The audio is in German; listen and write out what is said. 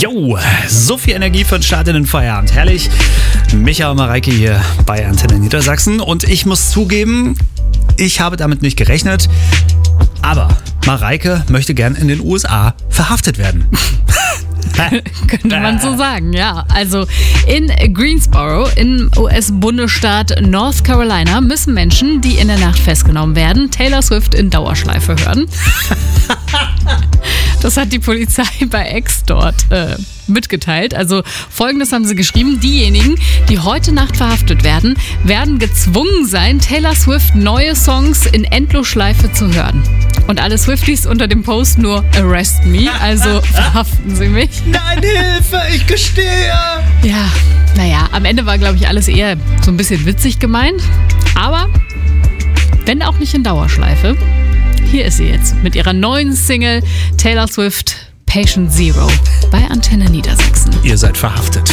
Jo, so viel Energie für den Start in den Feierabend. Herrlich. Micha und Mareike hier bei Antenne Niedersachsen. Und ich muss zugeben, ich habe damit nicht gerechnet. Aber Mareike möchte gern in den USA verhaftet werden. Könnte man so sagen, ja. Also in Greensboro im US-Bundesstaat North Carolina müssen Menschen, die in der Nacht festgenommen werden, Taylor Swift in Dauerschleife hören. Das hat die Polizei bei X dort mitgeteilt. Also Folgendes haben sie geschrieben: Diejenigen, die heute Nacht verhaftet werden, werden gezwungen sein, Taylor Swift neue Songs in Endlosschleife zu hören. Und alle Swifties unter dem Post nur arrest me, also verhaften sie mich. Nein, Hilfe, ich gestehe! Ja, naja, am Ende war, glaube ich, alles eher so ein bisschen witzig gemeint. Aber wenn auch nicht in Dauerschleife, hier ist sie jetzt mit ihrer neuen Single Taylor Swift Patient Zero bei Antenne Niedersachsen. Ihr seid verhaftet.